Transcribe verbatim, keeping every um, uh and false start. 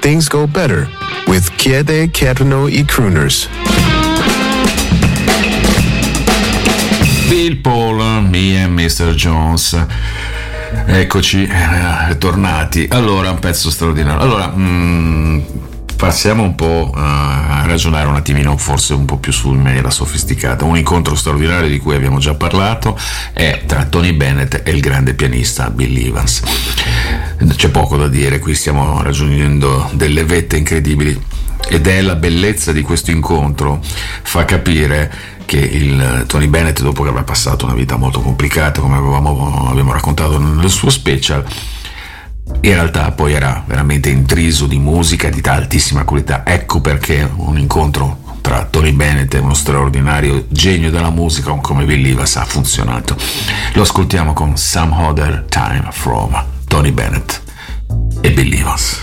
things go better with Chiede chiedono i crooners. Bill Paul, Me and mister Jones. Eccoci, eh, tornati. Allora, un pezzo straordinario. Allora, mh, passiamo un po' a ragionare un attimino, forse un po' più su in maniera sofisticata. Un incontro straordinario di cui abbiamo già parlato è tra Tony Bennett e il grande pianista Bill Evans. C'è poco da dire, qui stiamo raggiungendo delle vette incredibili ed è la bellezza di questo incontro, fa capire che il Tony Bennett, dopo che aveva passato una vita molto complicata, come avevamo, abbiamo raccontato nel suo special, in realtà poi era veramente intriso di musica di altissima qualità. Ecco perché un incontro tra Tony Bennett e uno straordinario genio della musica come Bill Evans ha funzionato. Lo ascoltiamo con Some Other Time from Tony Bennett e Bill Evans.